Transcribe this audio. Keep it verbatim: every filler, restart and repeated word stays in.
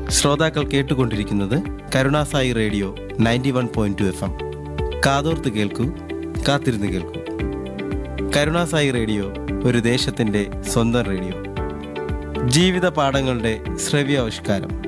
ശ്രോതാക്കൾ കേട്ടുകൊണ്ടിരിക്കുന്നത് Karunasai radio ninety one point two F M. കാതോർത്ത് കേൾക്കൂ, കാത്തിരുന്ന് കേൾക്കൂ. കരുണാസായി റേഡിയോ ഒരു ദേശത്തിൻ്റെ സ്വന്തം റേഡിയോ. ജീവിത പാഠങ്ങളുടെ ശ്രവ്യാവിഷ്കാരം.